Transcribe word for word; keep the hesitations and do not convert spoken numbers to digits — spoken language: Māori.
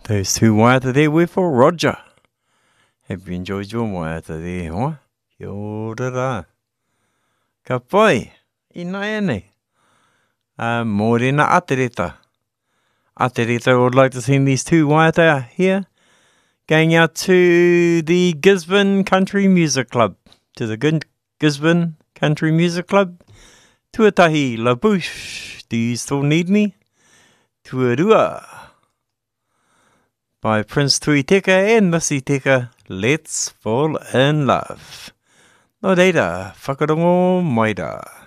Those two waiata there were for Roger. Hope you enjoyed your waiata there, huh? Kia ora rā. Ka pai, i nai ane. Uh, Mōrena Atereta. Atereta would like to send these two waiata here, going out to the Gisborne Country Music Club. To the G- Gisborne Country Music Club. Tuatahi La Bouche, do you still need me? Tuarua. By Prince Tui Teka and Missy Teka, let's fall in love. No reira, whakarongo maira.